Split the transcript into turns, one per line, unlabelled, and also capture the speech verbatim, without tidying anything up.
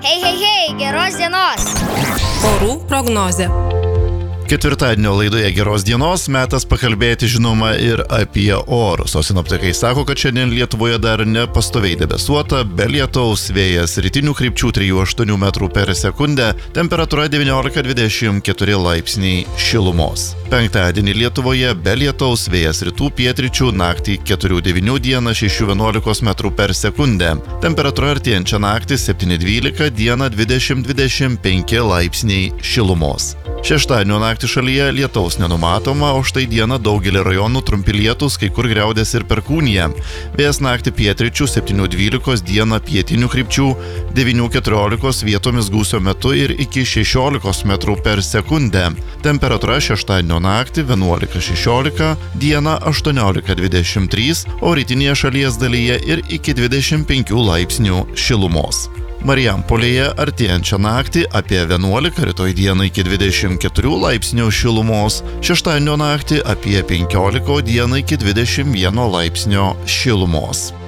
Hei, hei, hei, geros dienos.
Orų prognozė.
Ketvirtadienio laidoje geros dienos metas pakalbėti žinoma ir apie orus. O sinoptikai sako, kad šiandien Lietuvoje dar nepastoviai debesuota, be lietaus, vėjas rytinių krypčių trijų aštuonių metrų per sekundę, temperatūra devyniolika dvidešimt keturi laipsniai šilumos. Penktadienį Lietuvoje be lietaus, vėjas rytų pietryčių, naktį keturių devynių, dieną šešių vienuolikos metrų per sekundę. Temperatūra artėjančią naktį septyni dvylika, dieną dvidešimt dvidešimt penki laipsniai šilumos. Šeštadienio naktį šalyje lietaus nenumatoma, o štai dieną daugelį rajonų trumpi lietūs, kai kur griaudės ir perkūnija. Vėjas naktį pietryčių septynių dvylikos, dieną pietinių krypčių devynių keturiolikos, vietomis gūsio metu ir iki šešiolikos metrų per sekundę. Temperatūra šeštadienio naktį vienuolika šešiolika, dieną aštuoniolika dvidešimt trys, o rytinėje šalies dalyje ir iki dvidešimt penkių laipsnių šilumos. Marijampolėje artėjančią naktį apie vienuolika, rytoj dieną iki dvidešimt keturių laipsnių šilumos, šeštadienio naktį apie penkiolika, dieną iki dvidešimt vieno laipsnio šilumos.